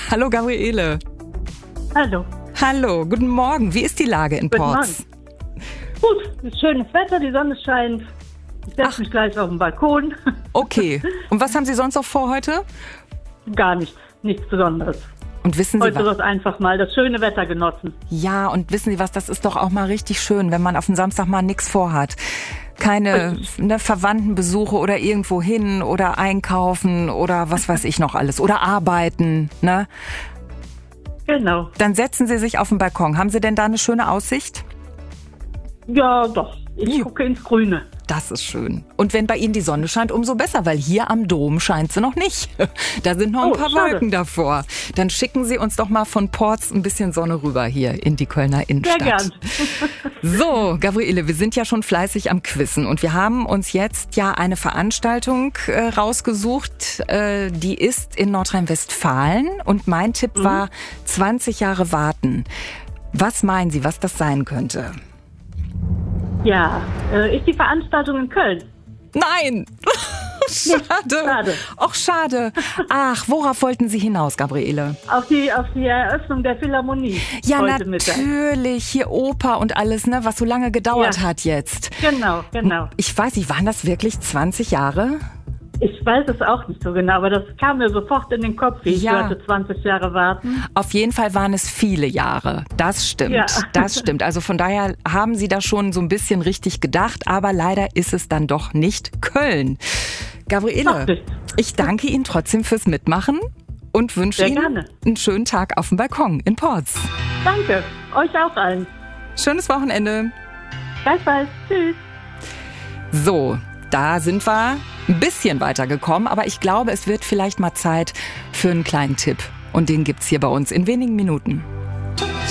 Hallo Gabriele. Hallo. Hallo, guten Morgen. Wie ist die Lage in Porz? Gut, schönes Wetter, die Sonne scheint. Ich setze mich gleich auf den Balkon. Okay. Und was haben Sie sonst noch vor heute? Gar nichts Besonderes. Und wissen Sie heute wird einfach mal das schöne Wetter genossen. Ja, und wissen Sie was, das ist doch auch mal richtig schön, wenn man auf den Samstag mal nichts vorhat. Keine Verwandtenbesuche oder irgendwo hin oder einkaufen oder was weiß ich noch alles. Oder arbeiten, ne? Genau. Dann setzen Sie sich auf den Balkon. Haben Sie denn da eine schöne Aussicht? Ja, doch. Ich gucke ins Grüne. Das ist schön. Und wenn bei Ihnen die Sonne scheint, umso besser, weil hier am Dom scheint sie noch nicht. Da sind noch ein paar Wolken davor. Dann schicken Sie uns doch mal von Porz ein bisschen Sonne rüber hier in die Kölner Innenstadt. Sehr gern. So, Gabriele, wir sind ja schon fleißig am Quizzen und wir haben uns jetzt ja eine Veranstaltung rausgesucht, die ist in Nordrhein-Westfalen und mein Tipp war 20 Jahre warten. Was meinen Sie, was das sein könnte? Ja, ist die Veranstaltung in Köln? Nein! Schade. Ach, schade. Ach, worauf wollten Sie hinaus, Gabriele? Auf die Eröffnung der Philharmonie. Ja, heute natürlich. Hier Oper und alles, ne, was so lange gedauert hat jetzt. Genau. Ich weiß nicht, waren das wirklich 20 Jahre? Ich weiß es auch nicht so genau, aber das kam mir sofort in den Kopf, wie ich hörte, 20 Jahre warten. Auf jeden Fall waren es viele Jahre. Das stimmt, das stimmt. Also von daher haben Sie da schon so ein bisschen richtig gedacht, aber leider ist es dann doch nicht Köln. Gabriele, ich danke Ihnen trotzdem fürs Mitmachen und wünsche Ihnen einen schönen Tag auf dem Balkon in Porz. Danke, euch auch allen. Schönes Wochenende. Gleichfalls, tschüss. So, da sind wir ein bisschen weitergekommen, aber ich glaube, es wird vielleicht mal Zeit für einen kleinen Tipp. Und den gibt's hier bei uns in wenigen Minuten.